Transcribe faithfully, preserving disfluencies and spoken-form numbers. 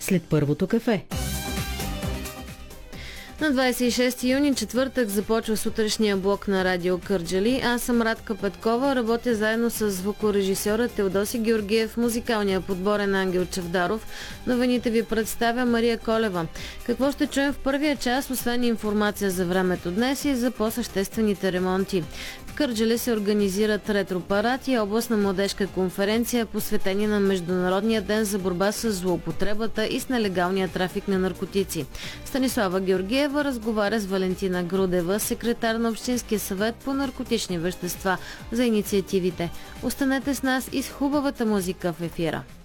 след първото кафе. На двадесет и шести юни, четвъртък, започва сутрешния блок на Радио Кърджали. Аз съм Радка Петкова, работя заедно с звукорежисьора Теодоси Георгиев, музикалния подборен Ангел Чавдаров. Новините ви представя Мария Колева. Какво ще чуем в първия час, освен информация за времето днес и за по-съществените ремонти? В Кърджали се организират ретропарад и областна младежка конференция, посветени на Международния ден за борба с злоупотребата и с нелегалния трафик на наркотици. Станислава Георгиева разговаря с Валентина Грудева, секретар на Общинския съвет по наркотични вещества, за инициативите. Останете с нас и с хубавата музика в ефира.